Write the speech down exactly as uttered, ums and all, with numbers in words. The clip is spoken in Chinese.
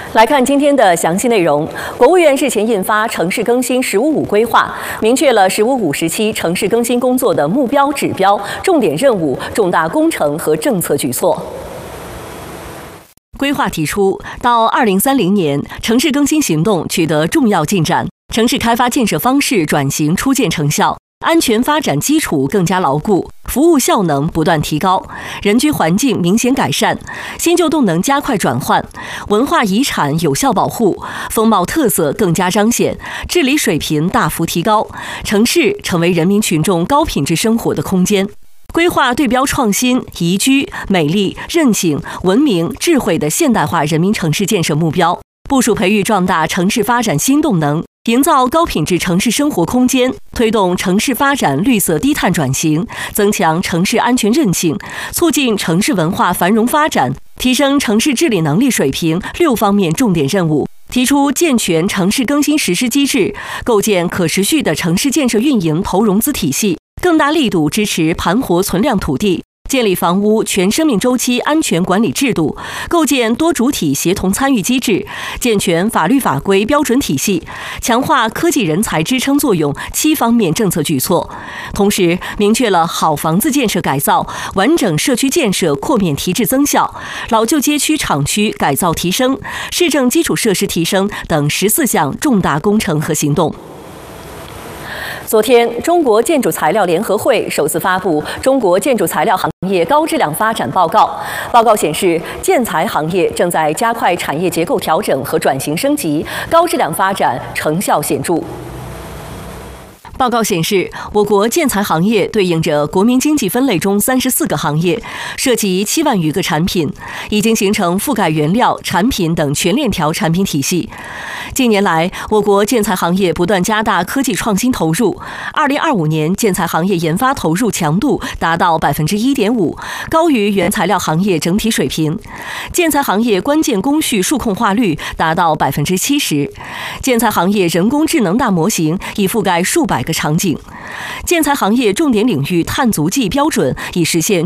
来看今天的详细内容。国务院日前印发《城市更新“十五五”规划》，明确了“十五五”时期城市更新工作的目标、指标、重点任务、重大工程和政策举措。规划提出，到二零三零年，城市更新行动取得重要进展，城市开发建设方式转型初见成效。 安全发展基础更加牢固，服务效能不断提高，人居环境明显改善，新旧动能加快转换，文化遗产有效保护，风貌特色更加彰显，治理水平大幅提高，城市成为人民群众高品质生活的空间。 规划对标创新、宜居、美丽、韧性、文明、智慧的现代化人民城市建设目标，部署培育壮大城市发展新动能。 营造高品质城市生活空间，推动城市发展绿色低碳转型，增强城市安全韧性，促进城市文化繁荣发展，提升城市治理能力水平六方面重点任务。提出健全城市更新实施机制，构建可持续的城市建设运营投融资体系，更大力度支持盘活存量土地。 建立房屋全生命周期安全管理制度，构建多主体协同参与机制，健全法律法规标准体系，强化科技人才支撑作用七方面政策举措。同时，明确了好房子建设改造、完整社区建设扩面提质增效、老旧街区厂区改造提升、市政基础设施提升等十四项重大工程和行动。 昨天，中国建筑材料联合会首次发布《中国建筑材料行业高质量发展报告》。报告显示，建材行业正在加快产业结构调整和转型升级，高质量发展成效显著。 报告显示，我国建材行业对应着国民经济分类中三十四个行业，涉及七万余个产品，已经形成覆盖原料、产品等全链条产品体系。近年来，我国建材行业不断加大科技创新投入。二零二五年，建材行业研发投入强度达到百分之一点五，高于原材料行业整体水平。建材行业关键工序数控化率达到百分之七十，建材行业人工智能大模型已覆盖数百 个场景，建材行业重点领域碳足迹标准已实现